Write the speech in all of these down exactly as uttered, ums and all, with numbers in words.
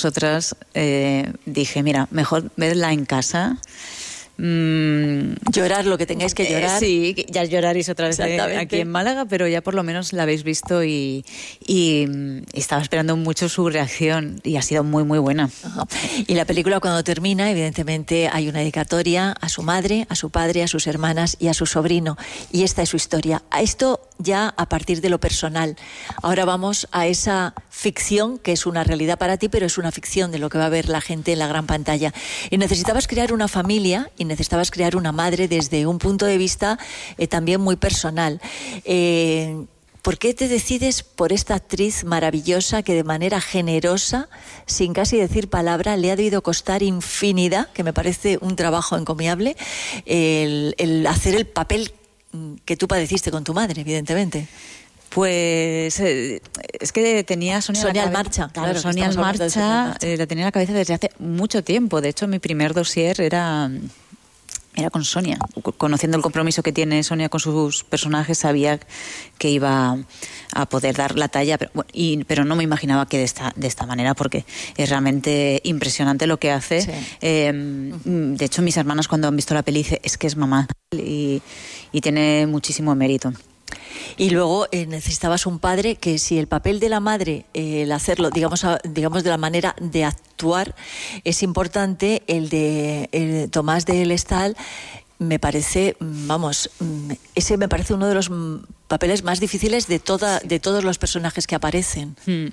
nosotras, eh, dije, mira, mejor verla en casa. Mm, llorar lo que tengáis que llorar. Eh, sí, ya lloraréis otra vez aquí en Málaga, pero ya por lo menos la habéis visto y, y, y estaba esperando mucho su reacción y ha sido muy, muy buena. Ajá. Y la película, cuando termina, evidentemente hay una dedicatoria a su madre, a su padre, a sus hermanas y a su sobrino. Y esta es su historia. A esto ya a partir de lo personal. Ahora vamos a esa ficción que es una realidad para ti, pero es una ficción de lo que va a ver la gente en la gran pantalla. Y necesitabas crear una familia y necesitabas crear una madre desde un punto de vista eh, también muy personal. Eh, ¿Por qué te decides por esta actriz maravillosa que de manera generosa, sin casi decir palabra, le ha debido costar infinidad, que me parece un trabajo encomiable, el, el hacer el papel que tú padeciste con tu madre, evidentemente? Pues eh, es que tenía Sonia, Sonia en Almarcha, claro, claro, Sonia Almarcha, eh, la tenía en la cabeza desde hace mucho tiempo. De hecho, mi primer dossier era, era con Sonia. Conociendo el compromiso que tiene Sonia con sus personajes, sabía que iba a poder dar la talla, pero, y, pero no me imaginaba que de esta, de esta manera, porque es realmente impresionante lo que hace. Sí. Eh, uh-huh. De hecho, mis hermanas, cuando han visto la peli, dicen, es que es mamá, y, y tiene muchísimo mérito. Y luego eh, necesitabas un padre que, si el papel de la madre, eh, el hacerlo, digamos, a, digamos de la manera de actuar, es importante, el de el Tomás de Lestal, me parece, vamos, ese me parece uno de los papeles más difíciles de toda, de todos los personajes que aparecen. Hmm.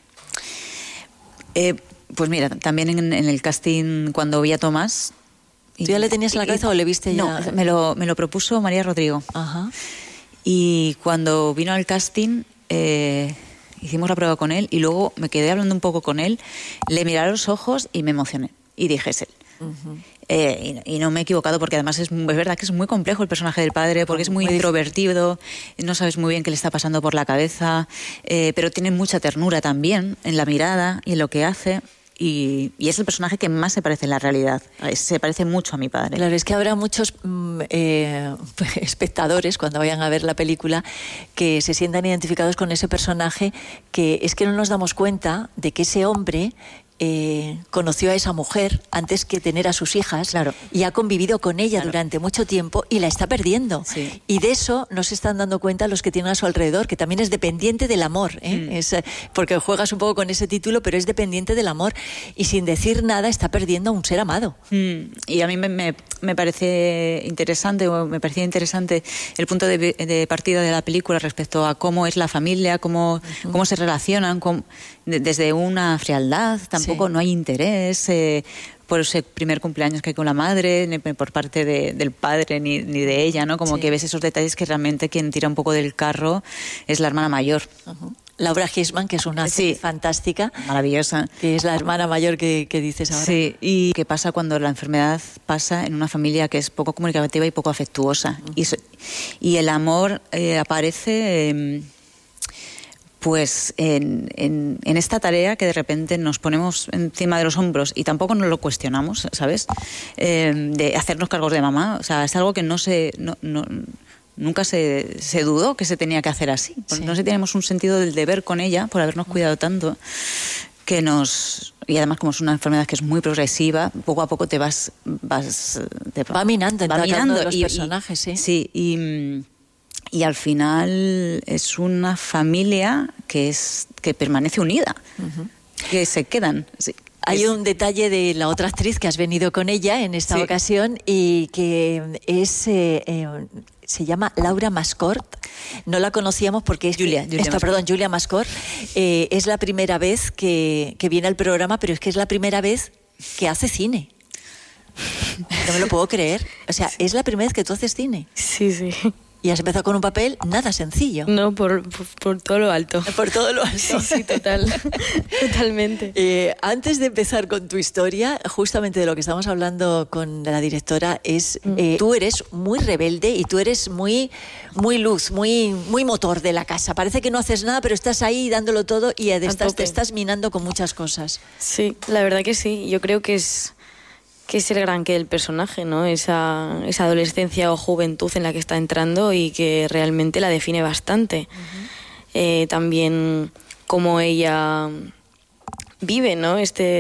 Eh, pues mira, también en, en el casting, cuando vi a Tomás... ¿Tú ya le tenías en la cabeza y, o le viste ya? No, me lo, me lo propuso María Rodrigo. Ajá. Y cuando vino al casting, eh, hicimos la prueba con él y luego me quedé hablando un poco con él, le miré a los ojos y me emocioné. Y dije, es él. Uh-huh. eh, y, y no me he equivocado, porque además es, es verdad que es muy complejo el personaje del padre, porque es muy, muy introvertido, no sabes muy bien qué le está pasando por la cabeza, eh, pero tiene mucha ternura también en la mirada y en lo que hace. Y, y es el personaje que más se parece en la realidad. Se parece mucho a mi padre. Claro, es que habrá muchos eh, espectadores, cuando vayan a ver la película, que se sientan identificados con ese personaje, que es que no nos damos cuenta de que ese hombre eh, conoció a esa mujer antes que tener a sus hijas, claro, y ha convivido con ella, claro, durante mucho tiempo, y la está perdiendo. Sí. Y de eso no se están dando cuenta los que tienen a su alrededor, que también es dependiente del amor, ¿eh? Mm. Es, porque juegas un poco con ese título, pero es dependiente del amor, y sin decir nada está perdiendo a un ser amado. Mm. Y a mí me, me, me parece interesante, o me parecía interesante el punto de, de partida de la película respecto a cómo es la familia, cómo, uh-huh. cómo se relacionan, cómo, de, desde una frialdad, tampoco sí. no hay interés eh, por ese primer cumpleaños que hay con la madre, ni por parte de, del padre ni, ni de ella, ¿no? Como sí. que ves esos detalles que realmente quien tira un poco del carro es la hermana mayor. Uh-huh. Laura Hirschman, que es una sí, fantástica. Maravillosa. Que es la hermana mayor que, que dices ahora. Sí, y qué pasa cuando la enfermedad pasa en una familia que es poco comunicativa y poco afectuosa. Uh-huh. Y, y el amor eh, aparece... Eh, pues en, en, en esta tarea que de repente nos ponemos encima de los hombros y tampoco nos lo cuestionamos, ¿sabes? Eh, de hacernos cargos de mamá. O sea, es algo que no se... No, no, nunca se, se dudó que se tenía que hacer así. Sí. No sé, tenemos un sentido del deber con ella por habernos cuidado tanto, que nos... Y además, como es una enfermedad que es muy progresiva, poco a poco te vas... vas te va minando, va minando de los y, personajes, sí. Sí, y... Y al final es una familia que es que permanece unida, uh-huh. que se quedan. Sí. Hay un detalle de la otra actriz que has venido con ella en esta sí. ocasión y que es eh, eh, se llama Laura Mascort. No la conocíamos porque es Julia, Julia esto, perdón, Julia Mascort. Eh, es la primera vez que, que viene al programa, pero es que es la primera vez que hace cine. No me lo puedo creer. O sea, sí. es la primera vez que tú haces cine. Sí, sí. Y has empezado con un papel nada sencillo. No, por, por, por todo lo alto. Por todo lo alto. Sí, sí, total. Totalmente. Eh, antes de empezar con tu historia, justamente de lo que estamos hablando con la directora, es eh, tú eres muy rebelde y tú eres muy, muy luz, muy, muy motor de la casa. Parece que no haces nada, pero estás ahí dándolo todo y estás, te estás minando con muchas cosas. Sí, la verdad que sí. Yo creo que es... que es el gran que el personaje, ¿no? Esa, esa adolescencia o juventud en la que está entrando y que realmente la define bastante. Uh-huh. Eh, también cómo ella vive, ¿no? Este